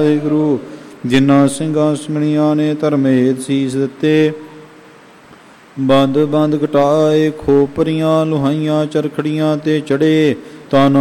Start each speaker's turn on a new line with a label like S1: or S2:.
S1: ਵਾਹਿਗੁਰੂ। ਜਿਨ੍ਹਾਂ ਸਿੰਘਾਂ ਸਿੰਘਣੀਆਂ ਨੇ ਧਰਮ ਹੇਤ ਸੀਸ ਦਿੱਤੇ, ਬੰਦ ਬੰਦ ਕਟਾਏ, ਖੋਪਰੀਆਂ ਲੁਹਾਈਆਂ ਚਰਖੜੀਆਂ ਤੇ ਚੜੇ, ਤਨ